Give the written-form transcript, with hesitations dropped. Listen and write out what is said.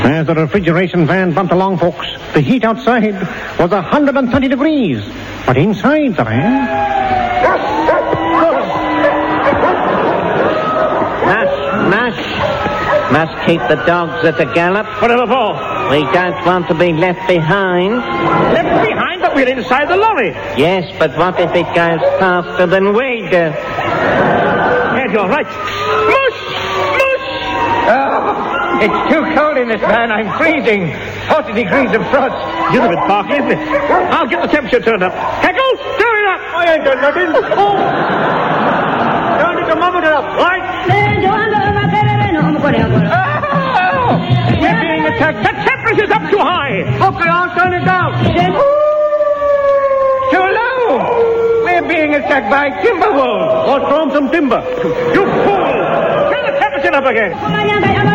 As the refrigeration van bumped along, folks, the heat outside was 130 degrees. But inside the van... Must keep the dogs at the gallop. Whatever for? We don't want to be left behind. Left behind, but we're inside the lorry. Yes, but what if it goes faster than we do? Yes, you're right. Mush! Oh, it's too cold in this van. I'm freezing. 40 degrees of frost. You're a bit parky, isn't it? I'll get the temperature turned up. Heckles, turn it up. I ain't done nothing. Oh! Turn it to mother it up. Right. Oh! We're being attacked. The temperature's up too high. Okay, I'll turn it down. Too low. We're being attacked by timber wolves. Or from some timber. You fool! Turn the temperature up again.